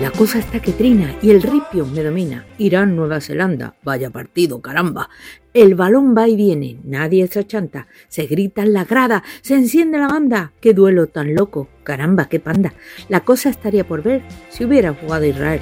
La cosa está que trina y el ripio me domina. Irán, Nueva Zelanda, vaya partido, caramba. El balón va y viene, nadie se achanta. Se grita en la grada, se enciende la banda. ¡Qué duelo tan loco! Caramba, qué panda. La cosa estaría por ver si hubiera jugado Israel.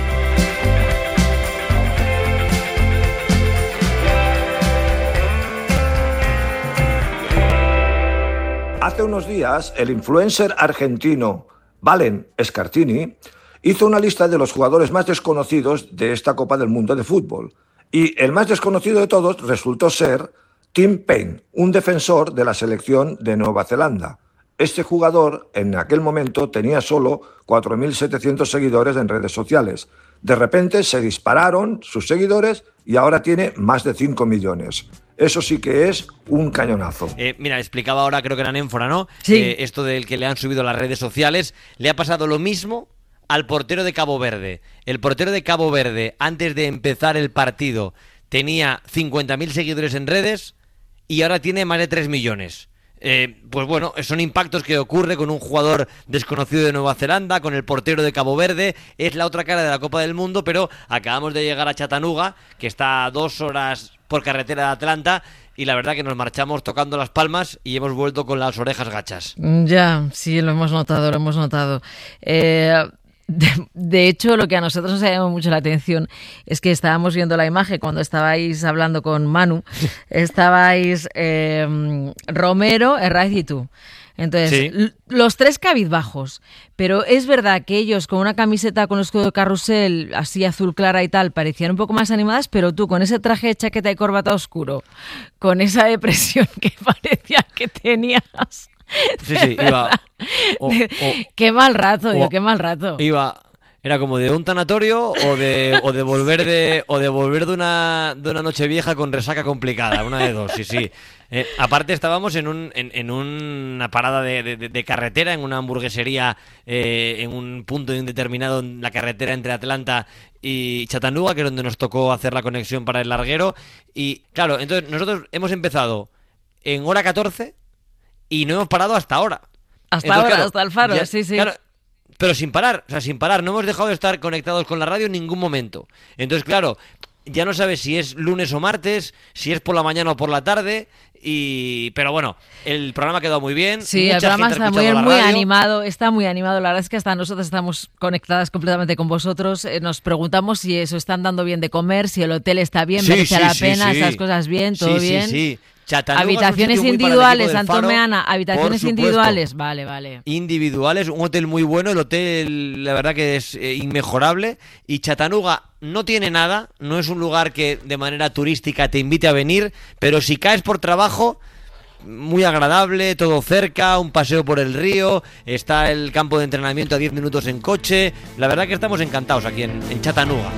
Hace unos días, el influencer argentino Valen Scartini hizo una lista de los jugadores más desconocidos de esta Copa del Mundo de fútbol. Y el más desconocido de todos resultó ser Tim Paine, un defensor de la selección de Nueva Zelanda. Este jugador, en aquel momento, tenía solo 4.700 seguidores en redes sociales. De repente se dispararon sus seguidores y ahora tiene más de 5 millones. Eso sí que es un cañonazo. Mira, explicaba ahora, creo que era Nénfora, ¿no? Sí. Esto del que le han subido las redes sociales. Le ha pasado lo mismo al portero de Cabo Verde. El portero de Cabo Verde, antes de empezar el partido, tenía 50.000 seguidores en redes y ahora tiene más de 3 millones. Pues bueno, son impactos que ocurre con un jugador desconocido de Nueva Zelanda, con el portero de Cabo Verde. Es la otra cara de la Copa del Mundo, pero acabamos de llegar a Chattanooga, que está a 2 horas por carretera de Atlanta, y la verdad que nos marchamos tocando las palmas y hemos vuelto con las orejas gachas. Ya, sí, lo hemos notado, lo hemos notado. De hecho, lo que a nosotros nos ha llamado mucho la atención es que estábamos viendo la imagen cuando estabais hablando con Manu, estabais Romero, Herraiz y tú. Entonces, Sí. Los tres cabizbajos, pero es verdad que ellos con una camiseta con el escudo de carrusel, así azul clara y tal, parecían un poco más animadas, pero tú con ese traje de chaqueta y corbata oscuro, con esa depresión que parecía que tenías... Sí, iba... Qué mal rato, qué mal rato. Era como de un tanatorio o de volver de una noche vieja con resaca complicada, una de dos, sí. Aparte estábamos en una parada de carretera, en una hamburguesería, en un punto indeterminado en la carretera entre Atlanta y Chattanooga, que es donde nos tocó hacer la conexión para el larguero. Y claro, entonces nosotros hemos empezado en hora 14 y no hemos parado hasta ahora. Hasta el faro, sí. Claro, pero sin parar, no hemos dejado de estar conectados con la radio en ningún momento. Entonces, claro, ya no sabes si es lunes o martes, si es por la mañana o por la tarde, pero bueno, el programa ha quedado muy bien. Sí, el programa está muy animado, la verdad es que hasta nosotros estamos conectadas completamente con vosotros, nos preguntamos si eso están dando bien de comer, si el hotel está bien, merece la pena, esas cosas bien, todo bien. Sí. Habitaciones individuales, Antomeana, habitaciones individuales, vale. Individuales, un hotel muy bueno, el hotel la verdad que es inmejorable, y Chattanooga no tiene nada, no es un lugar que de manera turística te invite a venir, pero si caes por trabajo, muy agradable, todo cerca, un paseo por el río, está el campo de entrenamiento a 10 minutos en coche, la verdad que estamos encantados aquí en Chattanooga.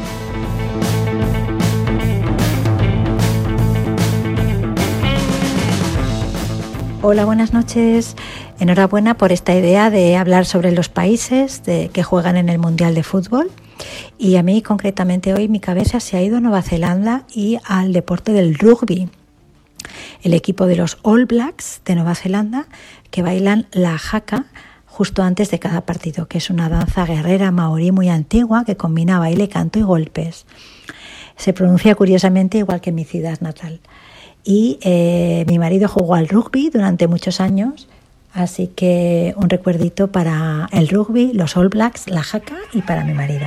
Hola, buenas noches. Enhorabuena por esta idea de hablar sobre los países que juegan en el Mundial de Fútbol. Y a mí, concretamente, hoy mi cabeza se ha ido a Nueva Zelanda y al deporte del rugby. El equipo de los All Blacks de Nueva Zelanda, que bailan la haka justo antes de cada partido, que es una danza guerrera maorí muy antigua que combina baile, canto y golpes. Se pronuncia curiosamente igual que mi ciudad natal. Y mi marido jugó al rugby durante muchos años, así que un recuerdito para el rugby, los All Blacks, la haka y para mi marido.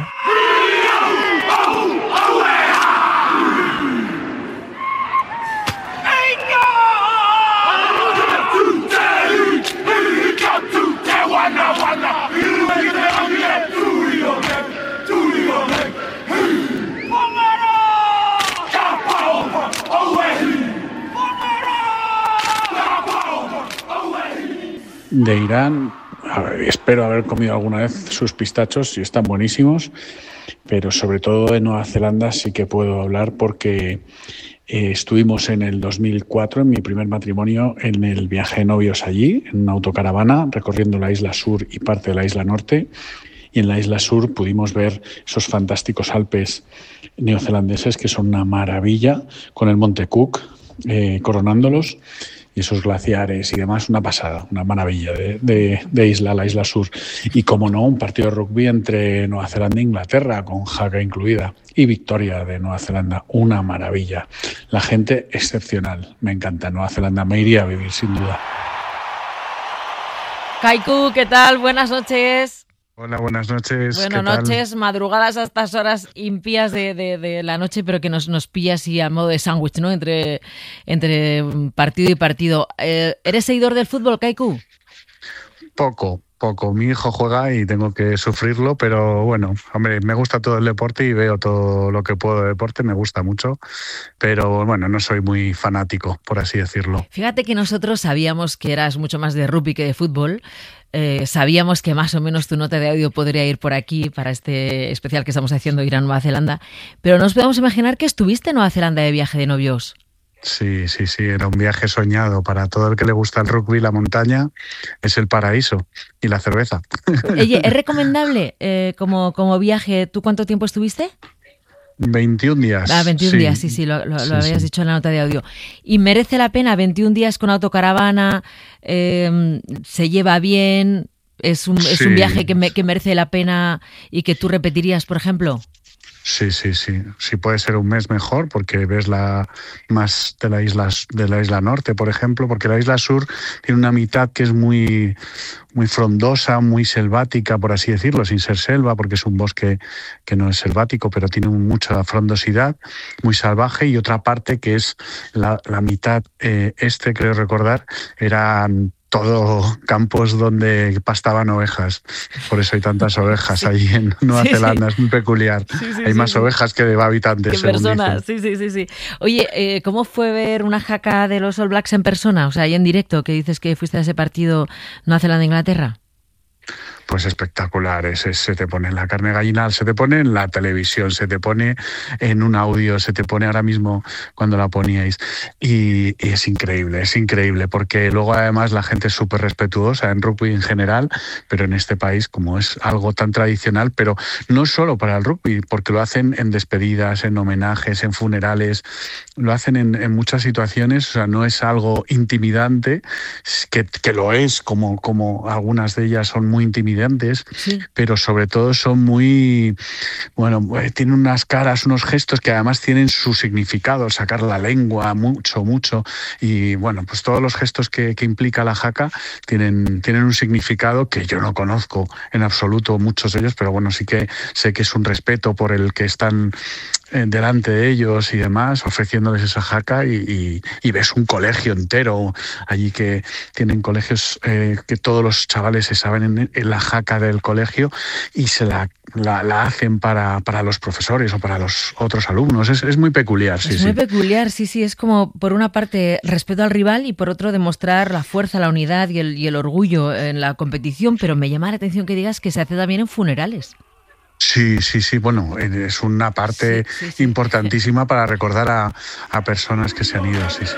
De Irán, espero haber comido alguna vez sus pistachos y están buenísimos, pero sobre todo de Nueva Zelanda sí que puedo hablar porque estuvimos en el 2004, en mi primer matrimonio, en el viaje de novios allí, en una autocaravana, recorriendo la isla sur y parte de la isla norte, y en la isla sur pudimos ver esos fantásticos Alpes neozelandeses que son una maravilla, con el monte Cook coronándolos. y esos glaciares y demás, una pasada, una maravilla de isla, la isla sur. Y como no, un partido de rugby entre Nueva Zelanda e Inglaterra, con haka incluida, y victoria de Nueva Zelanda, una maravilla. La gente excepcional, me encanta. Nueva Zelanda me iría a vivir sin duda. Kaiku, ¿qué tal? Buenas noches. Hola, buenas noches. Buenas noches, madrugadas a estas horas impías de la noche, pero que nos pilla así a modo de sándwich, ¿no? Entre partido y partido. ¿Eres seguidor del fútbol, Kaiku? Poco. Mi hijo juega y tengo que sufrirlo, pero bueno, hombre, me gusta todo el deporte y veo todo lo que puedo de deporte, me gusta mucho, pero bueno, no soy muy fanático, por así decirlo. Fíjate que nosotros sabíamos que eras mucho más de rugby que de fútbol. Sabíamos que más o menos tu nota de audio podría ir por aquí para este especial que estamos haciendo Irán-Nueva Zelanda, pero nos podemos imaginar que estuviste en Nueva Zelanda de viaje de novios. Sí, era un viaje soñado para todo el que le gusta el rugby, la montaña, es el paraíso y la cerveza. Oye, ¿es recomendable como viaje? ¿Tú cuánto tiempo estuviste? 21 días. 21 días, sí, lo habías dicho en la nota de audio. ¿Y merece la pena 21 días con autocaravana? ¿Se lleva bien? ¿Es un viaje que merece la pena y que tú repetirías, por ejemplo? Sí. Sí puede ser un mes mejor porque ves más de la isla norte, por ejemplo, porque la isla sur tiene una mitad que es muy, muy frondosa, muy selvática, por así decirlo, sin ser selva, porque es un bosque que no es selvático, pero tiene mucha frondosidad, muy salvaje, y otra parte que es la mitad creo recordar, eran todo campos donde pastaban ovejas. Por eso hay tantas ovejas allí en Nueva Zelanda. Es muy peculiar. Hay más ovejas que de habitantes. Que personas. Sí. Oye, ¿cómo fue ver una haka de los All Blacks en persona? O sea, ahí en directo, que dices que fuiste a ese partido Nueva Zelanda-Inglaterra. Pues espectacular, se te pone en la carne gallinal, se te pone en la televisión, se te pone en un audio, se te pone ahora mismo cuando la poníais, y es increíble, porque luego además la gente es súper respetuosa en rugby en general, pero en este país, como es algo tan tradicional, pero no solo para el rugby, porque lo hacen en despedidas, en homenajes, en funerales, lo hacen en muchas situaciones, o sea, no es algo intimidante, que lo es, como algunas de ellas son muy intimidantes, pero sobre todo son muy, tienen unas caras, unos gestos que además tienen su significado, sacar la lengua mucho, y bueno, pues todos los gestos que implica la haka tienen un significado que yo no conozco en absoluto muchos de ellos, pero bueno, sí que sé que es un respeto por el que están delante de ellos y demás, ofreciéndoles esa haka, y ves un colegio entero allí, que tienen colegios que todos los chavales se saben en la haka del colegio y se la hacen para los profesores o para los otros alumnos. Es muy peculiar, sí. Es muy peculiar, sí. Es como, por una parte, respeto al rival y por otro, demostrar la fuerza, la unidad y el orgullo en la competición, pero me llama la atención que digas que se hace también en funerales. Sí, bueno, es una parte importantísima para recordar a personas que se han ido, sí.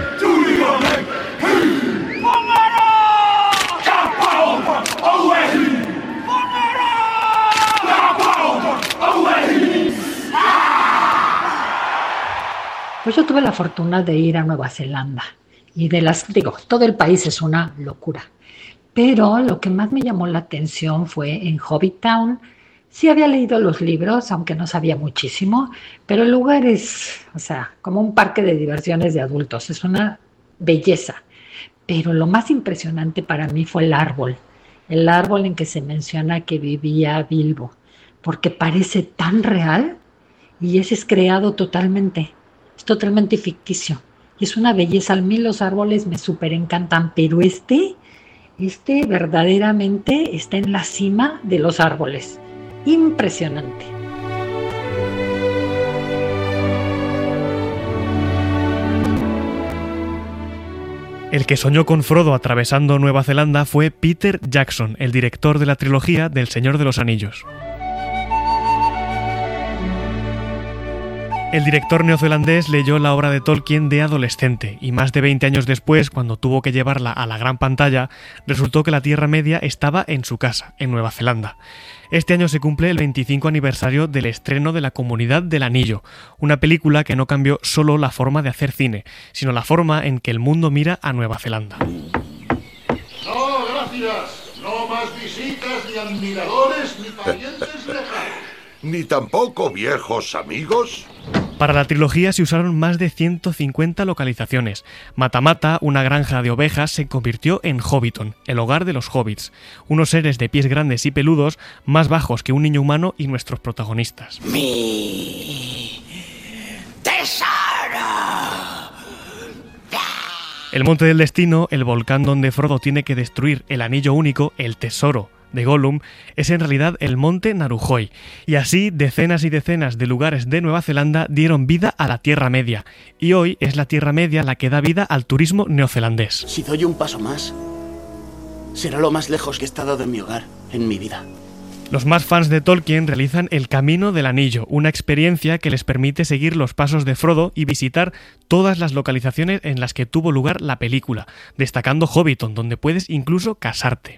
Pues yo tuve la fortuna de ir a Nueva Zelanda y todo el país es una locura, pero lo que más me llamó la atención fue en Hobbit Town. Sí había leído los libros, aunque no sabía muchísimo, pero el lugar es, como un parque de diversiones de adultos, es una belleza. Pero lo más impresionante para mí fue el árbol en que se menciona que vivía Bilbo, porque parece tan real y ese es creado totalmente, es totalmente ficticio. Y es una belleza, a mí los árboles me súper encantan, pero este verdaderamente está en la cima de los árboles. Impresionante. El que soñó con Frodo atravesando Nueva Zelanda fue Peter Jackson, el director de la trilogía del Señor de los Anillos. El director neozelandés leyó la obra de Tolkien de adolescente y más de 20 años después, cuando tuvo que llevarla a la gran pantalla, resultó que la Tierra Media estaba en su casa, en Nueva Zelanda. Este año se cumple el 25 aniversario del estreno de La Comunidad del Anillo, una película que no cambió solo la forma de hacer cine, sino la forma en que el mundo mira a Nueva Zelanda. No, gracias. No más visitas, ni admiradores, ni parientes lejanos. Ni tampoco viejos amigos. Para la trilogía se usaron más de 150 localizaciones. Matamata, una granja de ovejas, se convirtió en Hobbiton, el hogar de los hobbits, unos seres de pies grandes y peludos, más bajos que un niño humano y nuestros protagonistas. ¡Mi tesoro! El Monte del Destino, el volcán donde Frodo tiene que destruir el anillo único, el tesoro de Gollum, es en realidad el monte Naruhoy, y así decenas y decenas de lugares de Nueva Zelanda dieron vida a la Tierra Media, y hoy es la Tierra Media la que da vida al turismo neozelandés. Si doy un paso más, será lo más lejos que he estado de mi hogar en mi vida. Los más fans de Tolkien realizan el Camino del Anillo, una experiencia que les permite seguir los pasos de Frodo y visitar todas las localizaciones en las que tuvo lugar la película, destacando Hobbiton, donde puedes incluso casarte.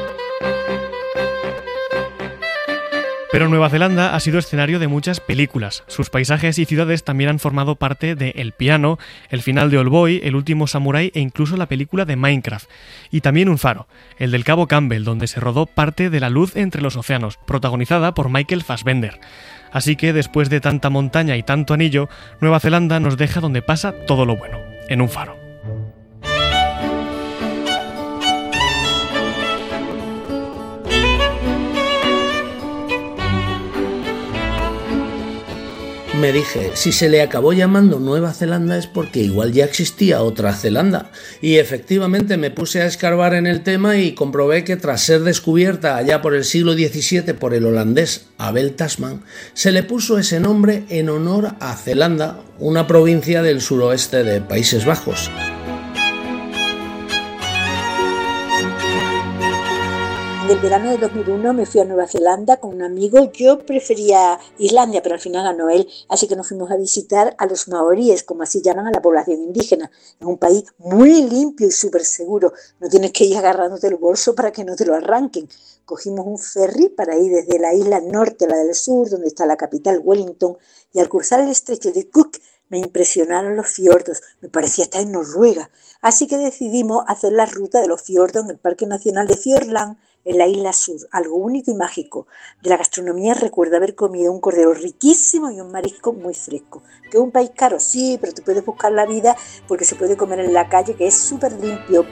Pero Nueva Zelanda ha sido escenario de muchas películas. Sus paisajes y ciudades también han formado parte de El Piano, el final de Oldboy, El último samurái e incluso la película de Minecraft. Y también un faro, el del Cabo Campbell, donde se rodó parte de La luz entre los océanos, protagonizada por Michael Fassbender. Así que después de tanta montaña y tanto anillo, Nueva Zelanda nos deja donde pasa todo lo bueno, en un faro. Me dije, si se le acabó llamando Nueva Zelanda es porque igual ya existía otra Zelanda. Y efectivamente me puse a escarbar en el tema y comprobé que tras ser descubierta allá por el siglo XVII por el holandés Abel Tasman, se le puso ese nombre en honor a Zelanda, una provincia del suroeste de Países Bajos. En el verano de 2001 me fui a Nueva Zelanda con un amigo. Yo prefería Islandia, pero al final ganó él, así que nos fuimos a visitar a los maoríes, como así llaman a la población indígena. Es un país muy limpio y súper seguro. No tienes que ir agarrándote el bolso para que no te lo arranquen. Cogimos un ferry para ir desde la isla norte a la del sur, donde está la capital, Wellington, y al cruzar el estrecho de Cook me impresionaron los fiordos, me parecía estar en Noruega. Así que decidimos hacer la ruta de los fiordos en el Parque Nacional de Fiordland, en la isla sur, algo único y mágico. De la gastronomía recuerdo haber comido un cordero riquísimo y un marisco muy fresco. Que es un país caro, sí, pero tú puedes buscar la vida porque se puede comer en la calle, que es súper limpio.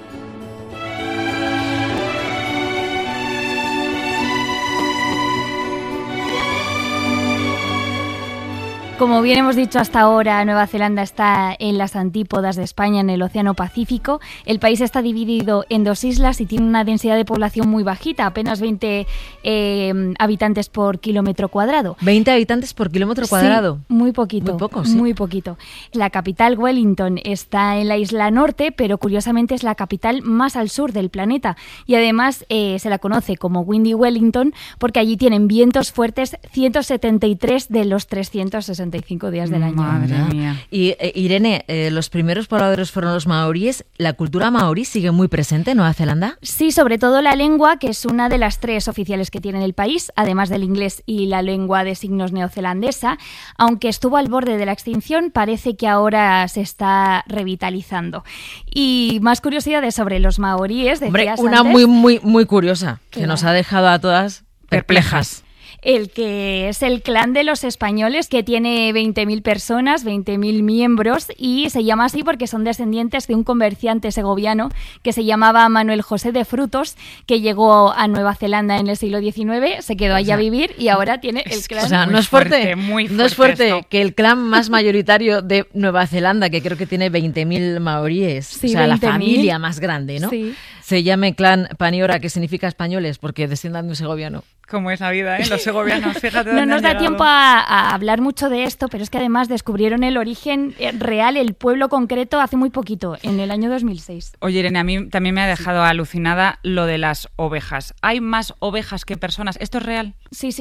Como bien hemos dicho hasta ahora, Nueva Zelanda está en las antípodas de España, en el Océano Pacífico. El país está dividido en dos islas y tiene una densidad de población muy bajita, apenas 20 habitantes por kilómetro cuadrado. 20 habitantes por kilómetro cuadrado. Sí, muy poquito. Muy poco, sí. Muy poquito. La capital, Wellington, está en la isla norte, pero curiosamente es la capital más al sur del planeta. Y además se la conoce como Windy Wellington porque allí tienen vientos fuertes 173 de los 365 días del año. Madre mía. Y Irene, los primeros pobladores fueron los maoríes. ¿La cultura maorí sigue muy presente en Nueva Zelanda? Sí, sobre todo la lengua, que es una de las 3 oficiales que tiene el país, además del inglés y la lengua de signos neozelandesa. Aunque estuvo al borde de la extinción, parece que ahora se está revitalizando. Y más curiosidades sobre los maoríes. Hombre, una antes, muy curiosa, que nos ha dejado a todas perplejas. El que es el clan de los españoles, que tiene 20.000 personas, 20.000 miembros, y se llama así porque son descendientes de un comerciante segoviano que se llamaba Manuel José de Frutos, que llegó a Nueva Zelanda en el siglo XIX, se quedó allá a vivir y ahora tiene el clan. O sea, no es fuerte, no es fuerte que el clan más mayoritario de Nueva Zelanda, que creo que tiene 20.000 maoríes, sí, o sea, la familia más grande, ¿no? Sí. Se llame clan Paniora, que significa españoles, porque desciendan de un segoviano. Como es la vida, ¿eh? Los segovianos, fíjate. No nos da tiempo a hablar mucho de esto, pero es que además descubrieron el origen real, el pueblo concreto, hace muy poquito, en el año 2006. Oye, Irene, a mí también me ha dejado alucinada lo de las ovejas. ¿Hay más ovejas que personas? ¿Esto es real? Sí.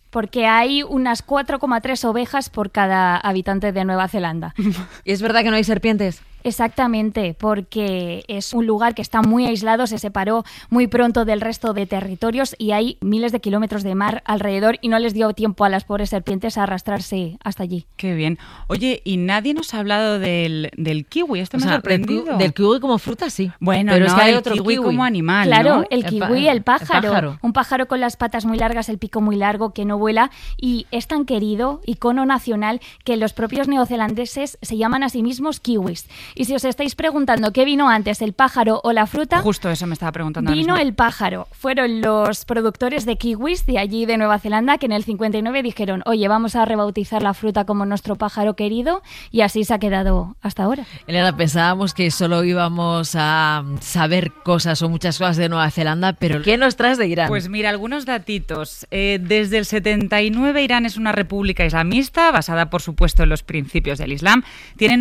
porque hay unas 4,3 ovejas por cada habitante de Nueva Zelanda. ¿Y es verdad que no hay serpientes? Exactamente, porque es un lugar que está muy aislado, se separó muy pronto del resto de territorios y hay miles de kilómetros de mar alrededor y no les dio tiempo a las pobres serpientes a arrastrarse hasta allí. Qué bien. Oye, y nadie nos ha hablado del kiwi, esto me ha sorprendido. Del kiwi como fruta, sí. Bueno, pero no, es que hay el otro kiwi como animal, claro, ¿no? el kiwi, el pájaro. Un pájaro con las patas muy largas, el pico muy largo, que no vuela y es tan querido, icono nacional, que los propios neozelandeses se llaman a sí mismos kiwis. Y si os estáis preguntando qué vino antes, el pájaro o la fruta... Justo eso me estaba preguntando. Vino el pájaro. Fueron los productores de kiwis de allí de Nueva Zelanda que en el 59 dijeron, oye, vamos a rebautizar la fruta como nuestro pájaro querido, y así se ha quedado hasta ahora. Elena, pensábamos que solo íbamos a saber cosas o muchas cosas de Nueva Zelanda, pero ¿qué nos traes de Irán? Pues mira, algunos datitos. Desde el 79 Irán es una república islamista basada, por supuesto, en los principios del Islam. Tiene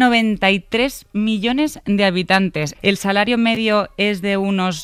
93 millones de habitantes. El salario medio es de unos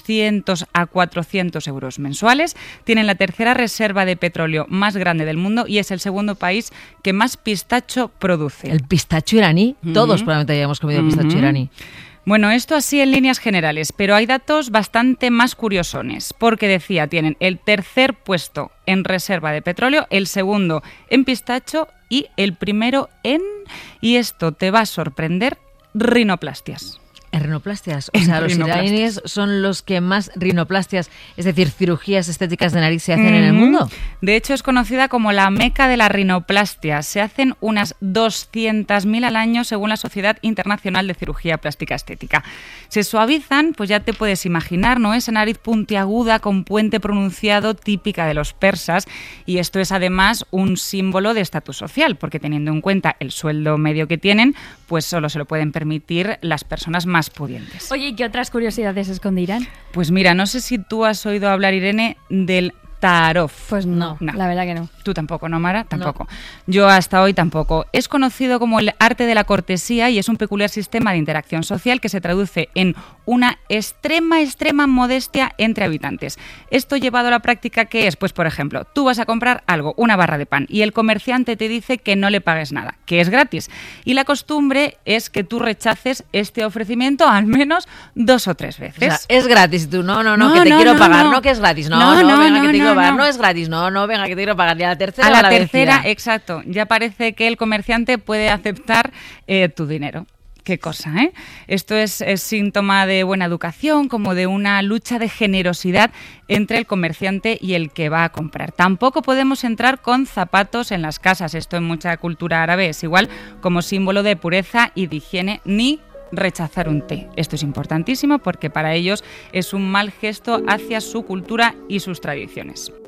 200 a 400 euros mensuales. Tienen la tercera reserva de petróleo más grande del mundo y es el segundo país que más pistacho produce. ¿El pistacho iraní? Todos probablemente hayamos comido pistacho iraní. Bueno, esto así en líneas generales, pero hay datos bastante más curiosones, porque decía, tienen el tercer puesto en reserva de petróleo, el segundo en pistacho y el primero en, y esto te va a sorprender, rinoplastias. Rinoplastias, o sea, los iraníes son los que más rinoplastias, es decir, cirugías estéticas de nariz se hacen en el mundo. De hecho, es conocida como la meca de la rinoplastia. Se hacen unas 200.000 al año según la Sociedad Internacional de Cirugía Plástica Estética. Se suavizan, pues ya te puedes imaginar, ¿no? Esa nariz puntiaguda con puente pronunciado típica de los persas, y esto es además un símbolo de estatus social, porque teniendo en cuenta el sueldo medio que tienen, pues solo se lo pueden permitir las personas más pudientes. Oye, ¿y qué otras curiosidades escondirán? Pues mira, no sé si tú has oído hablar, Irene, del Tarof. Pues no, la verdad que no. Tú tampoco, ¿no, Mara? Tampoco. No. Yo hasta hoy tampoco. Es conocido como el arte de la cortesía y es un peculiar sistema de interacción social que se traduce en una extrema modestia entre habitantes. Esto llevado a la práctica, ¿qué es? Pues, por ejemplo, tú vas a comprar algo, una barra de pan, y el comerciante te dice que no le pagues nada, que es gratis. Y la costumbre es que tú rechaces este ofrecimiento al menos 2 o 3 veces. O sea, es gratis. Tú, no, que te quiero pagar, no, que es gratis. No, venga, que te quiero pagar, no es gratis. No, venga, que te quiero pagar. Y a la tercera, a la tercera, exacto. Ya parece que el comerciante puede aceptar tu dinero. Qué cosa, ¿eh? Esto es síntoma de buena educación, como de una lucha de generosidad entre el comerciante y el que va a comprar. Tampoco podemos entrar con zapatos en las casas. Esto en mucha cultura árabe es igual, como símbolo de pureza y de higiene, ni rechazar un té. Esto es importantísimo porque para ellos es un mal gesto hacia su cultura y sus tradiciones.